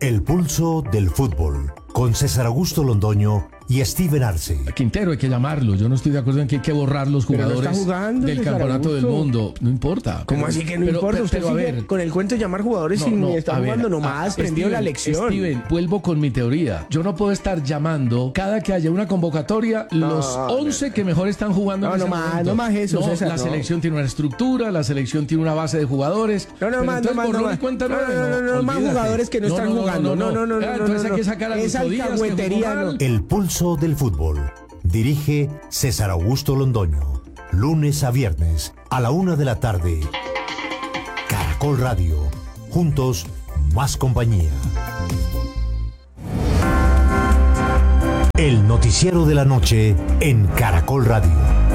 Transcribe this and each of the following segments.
El pulso del fútbol, con César Augusto Londoño y Steven Arce. Quintero hay que llamarlo. Yo no estoy de acuerdo en que hay que borrar los jugadores del campeonato del mundo. No importa. ¿Cómo así que no importa? Usted pero a ver, con el cuento de llamar jugadores y ni está jugando nomás, aprendió la lección. Steven, vuelvo con mi teoría. Yo no puedo estar llamando cada que haya una convocatoria los 11 que mejor están jugando en ese momento. No más eso, César. La selección tiene una estructura, la selección tiene una base de jugadores. No más jugadores que no están jugando. No. Entonces hay que sacar a esa alcahuetería, no. El pulso del fútbol. Dirige César Augusto Londoño. Lunes a viernes a la 1 de la tarde. Caracol Radio. Juntos, más compañía. El noticiero de la noche en Caracol Radio.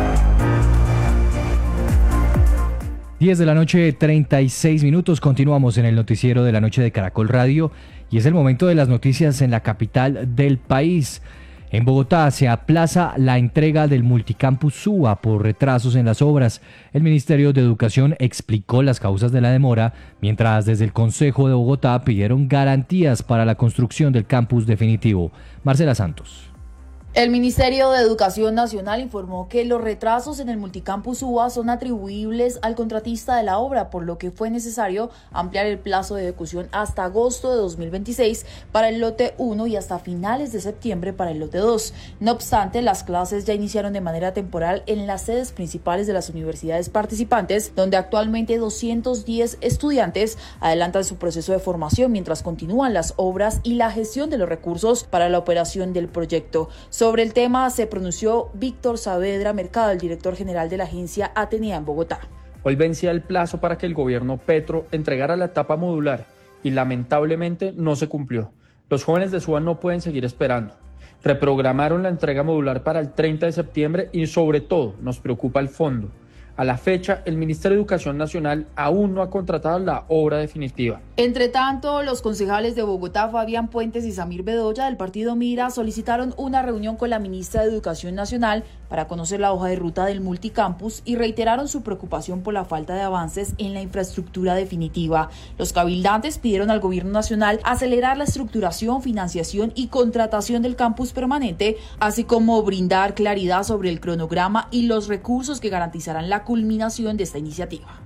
10 de la noche, 36 minutos. Continuamos en el noticiero de la noche de Caracol Radio y es el momento de las noticias en la capital del país. En Bogotá se aplaza la entrega del multicampus SUA por retrasos en las obras. El Ministerio de Educación explicó las causas de la demora, mientras desde el Consejo de Bogotá pidieron garantías para la construcción del campus definitivo. Marcela Santos. El Ministerio de Educación Nacional informó que los retrasos en el multicampus UBA son atribuibles al contratista de la obra, por lo que fue necesario ampliar el plazo de ejecución hasta agosto de 2026 para el lote 1 y hasta finales de septiembre para el lote 2. No obstante, las clases ya iniciaron de manera temporal en las sedes principales de las universidades participantes, donde actualmente 210 estudiantes adelantan su proceso de formación mientras continúan las obras y la gestión de los recursos para la operación del proyecto. Sobre el tema se pronunció Víctor Saavedra Mercado, el director general de la agencia Atenea en Bogotá. Hoy vencía el plazo para que el gobierno Petro entregara la etapa modular y lamentablemente no se cumplió. Los jóvenes de SUA no pueden seguir esperando. Reprogramaron la entrega modular para el 30 de septiembre y sobre todo nos preocupa el fondo. A la fecha, el Ministerio de Educación Nacional aún no ha contratado la obra definitiva. Entre tanto, los concejales de Bogotá, Fabián Puentes y Samir Bedoya, del partido Mira, solicitaron una reunión con la ministra de Educación Nacional para conocer la hoja de ruta del multicampus y reiteraron su preocupación por la falta de avances en la infraestructura definitiva. Los cabildantes pidieron al gobierno nacional acelerar la estructuración, financiación y contratación del campus permanente, así como brindar claridad sobre el cronograma y los recursos que garantizarán la culminación de esta iniciativa.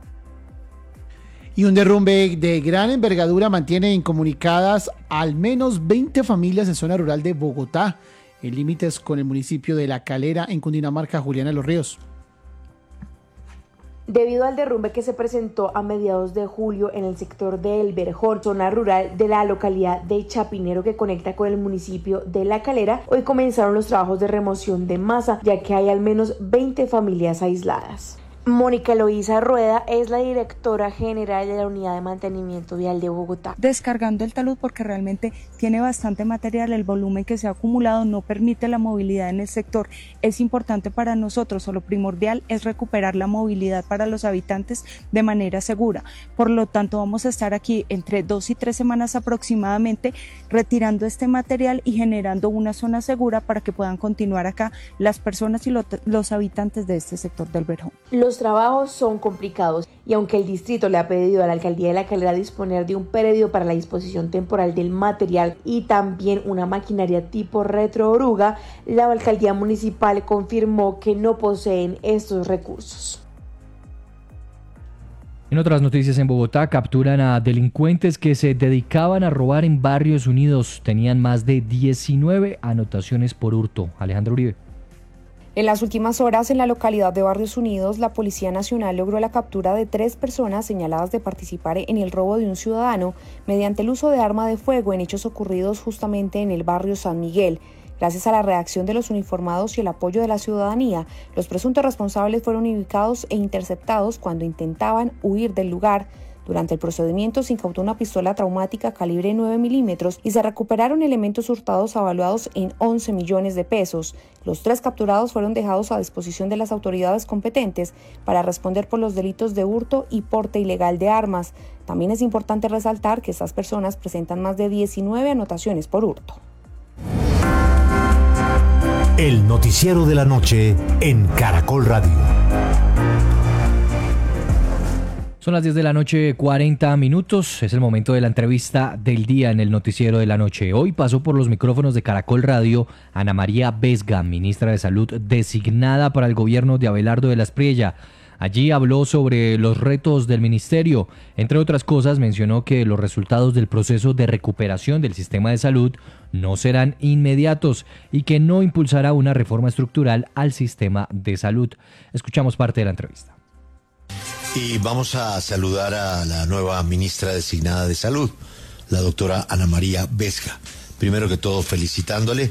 Y un derrumbe de gran envergadura mantiene incomunicadas al menos 20 familias en zona rural de Bogotá, en límites con el municipio de La Calera, en Cundinamarca. Juliana Los Ríos. Debido al derrumbe que se presentó a mediados de julio en el sector de El Verjón, zona rural de la localidad de Chapinero que conecta con el municipio de La Calera, hoy comenzaron los trabajos de remoción de masa, ya que hay al menos 20 familias aisladas. Mónica Eloísa Rueda es la directora general de la Unidad de Mantenimiento Vial de Bogotá. Descargando el talud porque realmente tiene bastante material, el volumen que se ha acumulado no permite la movilidad en el sector. Es importante para nosotros, o lo primordial es recuperar la movilidad para los habitantes de manera segura. Por lo tanto, vamos a estar aquí entre 2 y 3 semanas aproximadamente retirando este material y generando una zona segura para que puedan continuar acá las personas y los habitantes de este sector del Verjón. Los trabajos son complicados y aunque el distrito le ha pedido a la alcaldía de La Calera disponer de un predio para la disposición temporal del material y también una maquinaria tipo retrooruga, la alcaldía municipal confirmó que no poseen estos recursos. En otras noticias, en Bogotá capturan a delincuentes que se dedicaban a robar en Barrios Unidos. Tenían más de 19 anotaciones por hurto. Alejandro Uribe. En las últimas horas, en la localidad de Barrios Unidos, la Policía Nacional logró la captura de 3 personas señaladas de participar en el robo de un ciudadano mediante el uso de arma de fuego en hechos ocurridos justamente en el barrio San Miguel. Gracias a la reacción de los uniformados y el apoyo de la ciudadanía, los presuntos responsables fueron ubicados e interceptados cuando intentaban huir del lugar. Durante el procedimiento se incautó una pistola traumática calibre 9 milímetros y se recuperaron elementos hurtados avaluados en 11 millones de pesos. Los 3 capturados fueron dejados a disposición de las autoridades competentes para responder por los delitos de hurto y porte ilegal de armas. También es importante resaltar que estas personas presentan más de 19 anotaciones por hurto. El noticiero de la noche en Caracol Radio. Son las 10 de la noche, 40 minutos. Es el momento de la entrevista del día en el noticiero de la noche. Hoy pasó por los micrófonos de Caracol Radio Ana María Vesga, ministra de Salud designada para el gobierno de Abelardo de la Espriella. Allí habló sobre los retos del ministerio. Entre otras cosas, mencionó que los resultados del proceso de recuperación del sistema de salud no serán inmediatos y que no impulsará una reforma estructural al sistema de salud. Escuchamos parte de la entrevista. Y vamos a saludar a la nueva ministra designada de Salud, la doctora Ana María Vesga. Primero que todo, felicitándole.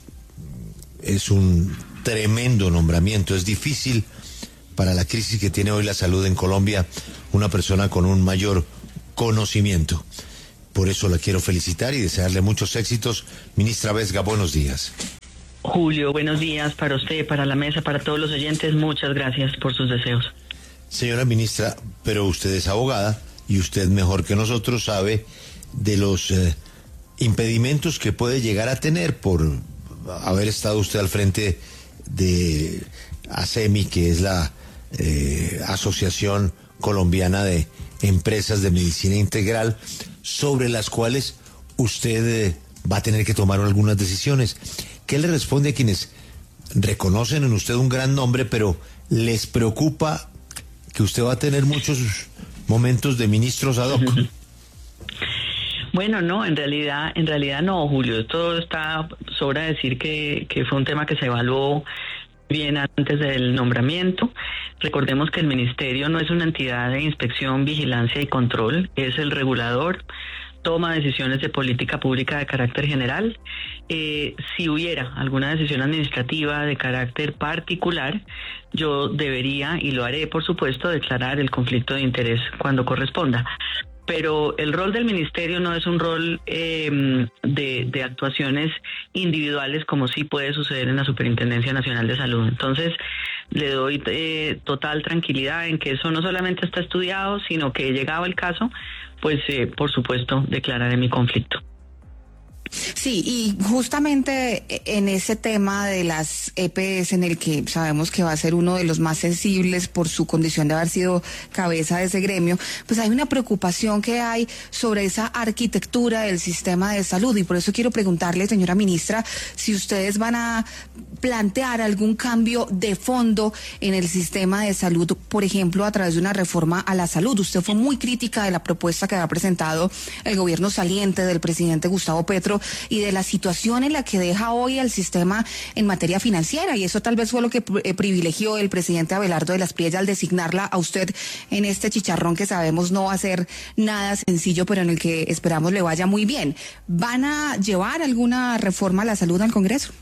Es un tremendo nombramiento. Es difícil para la crisis que tiene hoy la salud en Colombia, una persona con un mayor conocimiento. Por eso la quiero felicitar y desearle muchos éxitos. Ministra Vesga, buenos días. Julio, buenos días para usted, para la mesa, para todos los oyentes. Muchas gracias por sus deseos. Señora ministra, pero usted es abogada y usted mejor que nosotros sabe de los impedimentos que puede llegar a tener por haber estado usted al frente de ASEMI, que es la Asociación Colombiana de Empresas de Medicina Integral, sobre las cuales usted va a tener que tomar algunas decisiones. ¿Qué le responde a quienes reconocen en usted un gran nombre, pero les preocupa que usted va a tener muchos momentos de ministros ad hoc? Bueno, no, en realidad no, Julio. Esto sobra decir que fue un tema que se evaluó bien antes del nombramiento. Recordemos que el ministerio no es una entidad de inspección, vigilancia y control, es el regulador, toma decisiones de política pública de carácter general. Si hubiera alguna decisión administrativa de carácter particular, yo debería, y lo haré por supuesto, declarar el conflicto de interés cuando corresponda. Pero el rol del ministerio no es un rol de actuaciones individuales como sí puede suceder en la Superintendencia Nacional de Salud. Entonces, le doy total tranquilidad en que eso no solamente está estudiado, sino que llegado el caso, pues por supuesto declararé mi conflicto. Sí, y justamente en ese tema de las EPS, en el que sabemos que va a ser uno de los más sensibles por su condición de haber sido cabeza de ese gremio, pues hay una preocupación que hay sobre esa arquitectura del sistema de salud, y por eso quiero preguntarle, señora ministra, si ustedes van a plantear algún cambio de fondo en el sistema de salud, por ejemplo, a través de una reforma a la salud. Usted fue muy crítica de la propuesta que había presentado el gobierno saliente del presidente Gustavo Petro y de la situación en la que deja hoy el sistema en materia financiera, y eso tal vez fue lo que privilegió el presidente Abelardo de la Espriella al designarla a usted en este chicharrón que sabemos no va a ser nada sencillo, pero en el que esperamos le vaya muy bien. ¿Van a llevar alguna reforma a la salud al Congreso?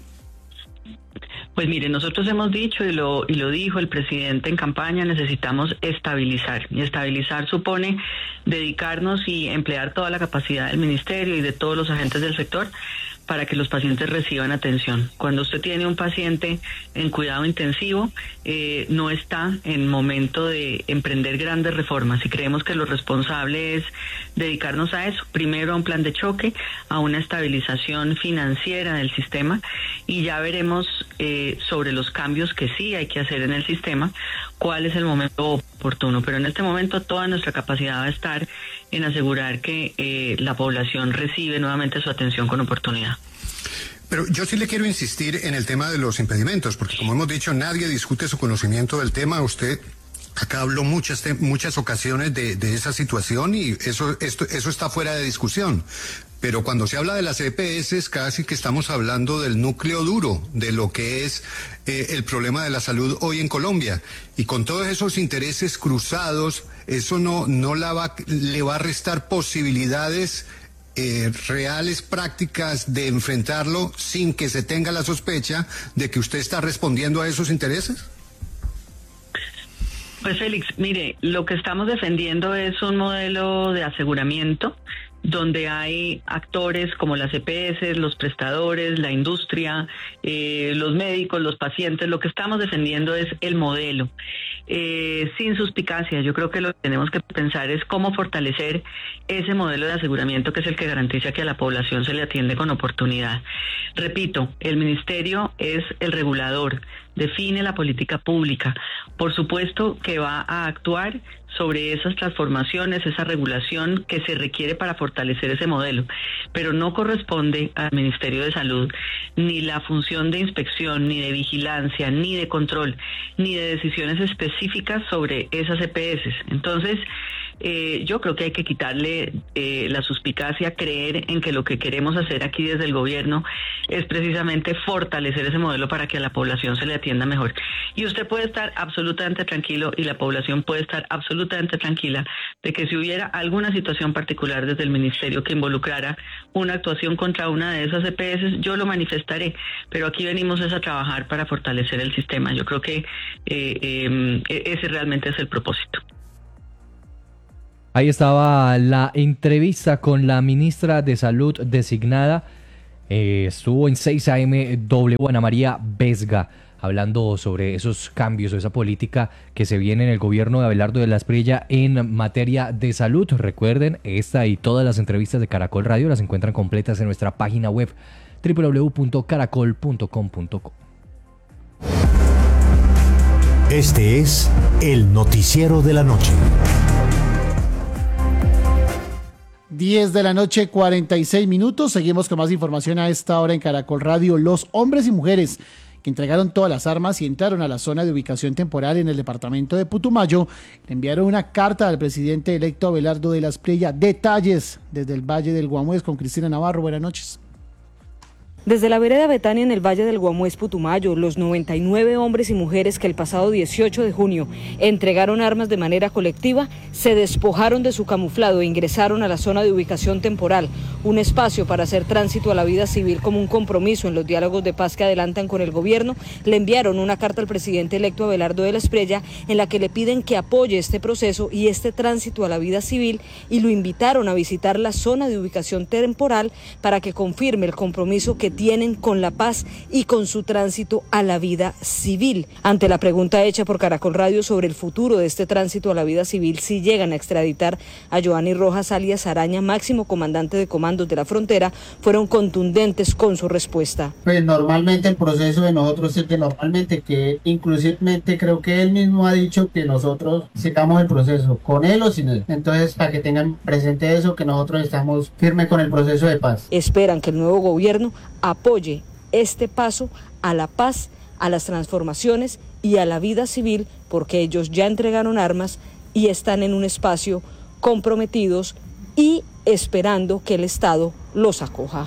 Pues mire, nosotros hemos dicho y lo dijo el presidente en campaña, necesitamos estabilizar, y estabilizar supone dedicarnos y emplear toda la capacidad del ministerio y de todos los agentes del sector para que los pacientes reciban atención. Cuando usted tiene un paciente en cuidado intensivo, no está en momento de emprender grandes reformas, y creemos que lo responsable es dedicarnos a eso. Primero a un plan de choque, a una estabilización financiera del sistema, y ya veremos sobre los cambios que sí hay que hacer en el sistema, cuál es el momento oportuno. Pero en este momento toda nuestra capacidad va a estar en asegurar que la población recibe nuevamente su atención con oportunidad. Pero yo sí le quiero insistir en el tema de los impedimentos, porque como hemos dicho, nadie discute su conocimiento del tema. Usted acá habló muchas ocasiones de esa situación, y eso está fuera de discusión. Pero cuando se habla de las EPS, casi que estamos hablando del núcleo duro de lo que es el problema de la salud hoy en Colombia. Y con todos esos intereses cruzados, eso no le va a restar posibilidades reales, prácticas de enfrentarlo sin que se tenga la sospecha de que usted está respondiendo a esos intereses. Pues Félix, mire, lo que estamos defendiendo es un modelo de aseguramiento donde hay actores como las EPS, los prestadores, la industria, los médicos, los pacientes. Lo que estamos defendiendo es el modelo, sin suspicacia. Yo creo que lo que tenemos que pensar es cómo fortalecer ese modelo de aseguramiento, que es el que garantiza que a la población se le atiende con oportunidad. Repito, el ministerio es el regulador, define la política pública. Por supuesto que va a actuar sobre esas transformaciones, esa regulación que se requiere para fortalecer ese modelo, pero no corresponde al Ministerio de Salud ni la función de inspección, ni de vigilancia, ni de control, ni de decisiones específicas sobre esas EPS. Entonces, yo creo que hay que quitarle la suspicacia, creer en que lo que queremos hacer aquí desde el gobierno es precisamente fortalecer ese modelo para que a la población se le atienda mejor. Y usted puede estar absolutamente tranquilo y la población puede estar absolutamente tranquila de que si hubiera alguna situación particular desde el ministerio que involucrara una actuación contra una de esas EPS, yo lo manifestaré, pero aquí venimos es a trabajar para fortalecer el sistema. Yo creo que ese realmente es el propósito. Ahí estaba la entrevista con la ministra de Salud designada. Estuvo en 6 AM W, Ana María Vesga, hablando sobre esos cambios, esa política que se viene en el gobierno de Abelardo de la Espriella en materia de salud. Recuerden, esta y todas las entrevistas de Caracol Radio las encuentran completas en nuestra página web www.caracol.com.co. Este es el noticiero de la noche. 10 de la noche, 46 minutos. Seguimos con más información a esta hora en Caracol Radio. Los hombres y mujeres que entregaron todas las armas y entraron a la zona de ubicación temporal en el departamento de Putumayo le enviaron una carta al presidente electo Abelardo de la Espriella. Detalles desde el Valle del Guamués con Cristina Navarro. Buenas noches. Desde la vereda Betania en el Valle del Guamués, Putumayo, los 99 hombres y mujeres que el pasado 18 de junio entregaron armas de manera colectiva se despojaron de su camuflado e ingresaron a la zona de ubicación temporal, un espacio para hacer tránsito a la vida civil como un compromiso en los diálogos de paz que adelantan con el gobierno. Le enviaron una carta al presidente electo Abelardo de la Espriella en la que le piden que apoye este proceso y este tránsito a la vida civil y lo invitaron a visitar la zona de ubicación temporal para que confirme el compromiso que tienen con la paz y con su tránsito a la vida civil. Ante la pregunta hecha por Caracol Radio sobre el futuro de este tránsito a la vida civil si llegan a extraditar a Joanny Rojas alias Araña, máximo comandante de comandos de la frontera, fueron contundentes con su respuesta. Pues normalmente el proceso de nosotros es que inclusivamente creo que él mismo ha dicho que nosotros sigamos el proceso, con él o sin él. Entonces, para que tengan presente eso, que nosotros estamos firmes con el proceso de paz. Esperan que el nuevo gobierno apoye este paso a la paz, a las transformaciones y a la vida civil, porque ellos ya entregaron armas y están en un espacio comprometidos y esperando que el Estado los acoja.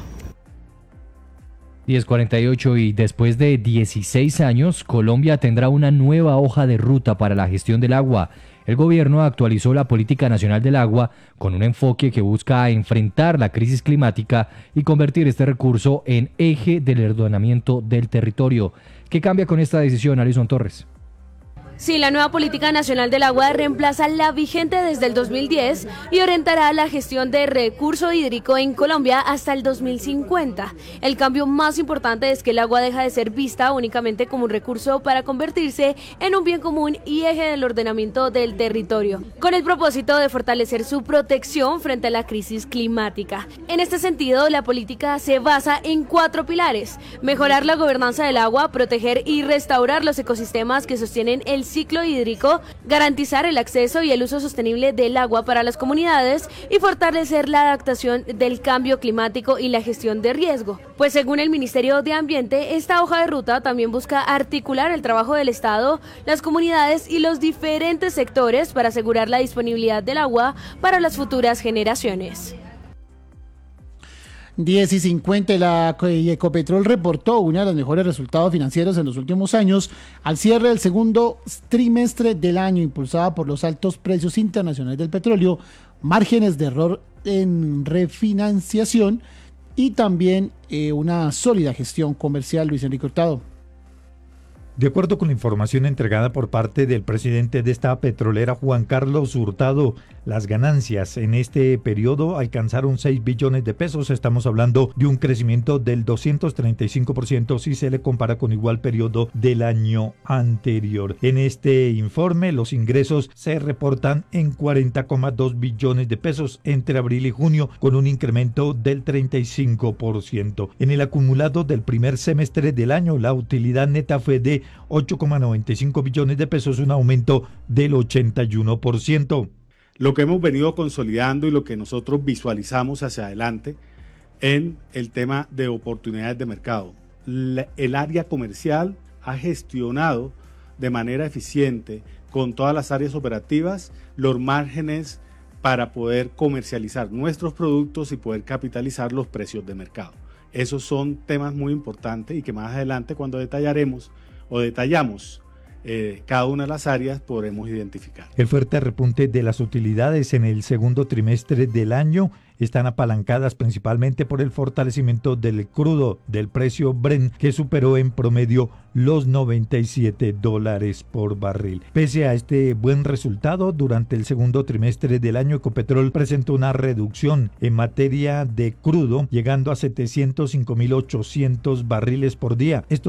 10:48 y después de 16 años, Colombia tendrá una nueva hoja de ruta para la gestión del agua. El gobierno actualizó la Política Nacional del Agua con un enfoque que busca enfrentar la crisis climática y convertir este recurso en eje del ordenamiento del territorio. ¿Qué cambia con esta decisión, Alison Torres? Sí, la nueva Política Nacional del Agua reemplaza la vigente desde el 2010 y orientará la gestión de recurso hídrico en Colombia hasta el 2050. El cambio más importante es que el agua deja de ser vista únicamente como un recurso para convertirse en un bien común y eje del ordenamiento del territorio, con el propósito de fortalecer su protección frente a la crisis climática. En este sentido, la política se basa en 4 pilares: mejorar la gobernanza del agua, proteger y restaurar los ecosistemas que sostienen el ciclo hídrico, garantizar el acceso y el uso sostenible del agua para las comunidades y fortalecer la adaptación del cambio climático y la gestión de riesgo. Pues según el Ministerio de Ambiente, esta hoja de ruta también busca articular el trabajo del Estado, las comunidades y los diferentes sectores para asegurar la disponibilidad del agua para las futuras generaciones. 10:50, la Ecopetrol reportó uno de los mejores resultados financieros en los últimos años al cierre del segundo trimestre del año, impulsada por los altos precios internacionales del petróleo, márgenes de error en refinanciación y también una sólida gestión comercial. Luis Enrique Hurtado. De acuerdo con la información entregada por parte del presidente de esta petrolera, Juan Carlos Hurtado, las ganancias en este periodo alcanzaron 6 billones de pesos. Estamos hablando de un crecimiento del 235% si se le compara con igual periodo del año anterior. En este informe, los ingresos se reportan en 40,2 billones de pesos entre abril y junio, con un incremento del 35%. En el acumulado del primer semestre del año, la utilidad neta fue de 8,95 billones de pesos, un aumento del 81%. Lo que hemos venido consolidando y lo que nosotros visualizamos hacia adelante en el tema de oportunidades de mercado. El área comercial ha gestionado de manera eficiente con todas las áreas operativas los márgenes para poder comercializar nuestros productos y poder capitalizar los precios de mercado. Esos son temas muy importantes y que más adelante, cuando detallamos cada una de las áreas, podremos identificar. El fuerte repunte de las utilidades en el segundo trimestre del año están apalancadas principalmente por el fortalecimiento del crudo, del precio Brent, que superó en promedio los $97 por barril. Pese a este buen resultado, durante el segundo trimestre del año, Ecopetrol presentó una reducción en materia de crudo, llegando a 705.800 barriles por día. Esto